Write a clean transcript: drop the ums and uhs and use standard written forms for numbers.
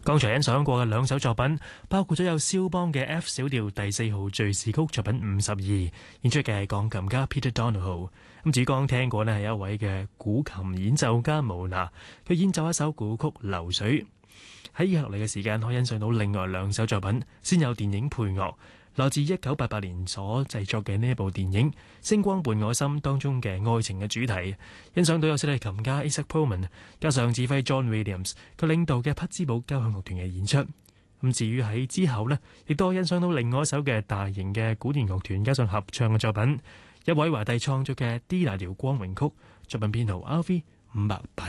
剛才欣賞過嘅兩首作品，包括咗有肖邦嘅 F 小調第4號敘事曲作品52，演出嘅係鋼琴家 Peter Donohoe。咁至於剛剛聽過呢係一位嘅古琴演奏家慕拿，佢演奏一首古曲《流水》。喺以下落嚟嘅時間，可以欣賞到另外兩首作品，先有電影配樂，來自1988年所製作嘅呢一部電影《星光伴我心》當中嘅愛情嘅主題，欣賞到有小提琴家 Isaac Pullman 加上指揮 John Williams 佢領導嘅匹茲堡交響樂團嘅演出。咁至於喺之後呢，亦都欣賞到另外一首嘅大型嘅古典樂團加上合唱嘅作品，一位華帝創作嘅 D 大調光榮曲，作品編號 RV 580。